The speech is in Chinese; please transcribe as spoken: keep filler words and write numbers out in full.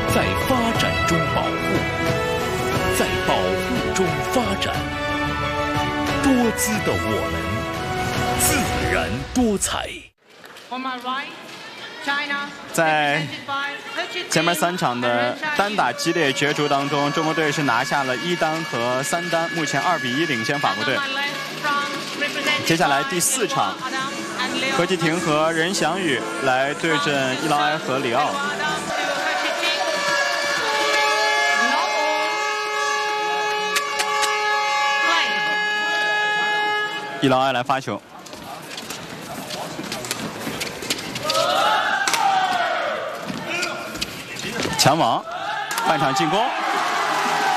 在发展中保护，在保护中发展。多姿的我们，自然多彩。 在前面三场的单打激烈角逐当中，中国队是拿下了一单和三单，目前二比一领先法国队。接下来第四场，何继廷和任翔宇来对阵伊劳埃和里奥。伊劳埃来发球。 强网，半场进攻，